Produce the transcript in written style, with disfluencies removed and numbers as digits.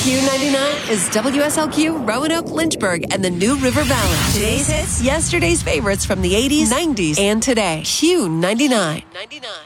Q99 is WSLQ, Roanoke, Lynchburg, and the New River Valley. Today's hits, yesterday's favorites from the 80s, 90s, and today. Q99.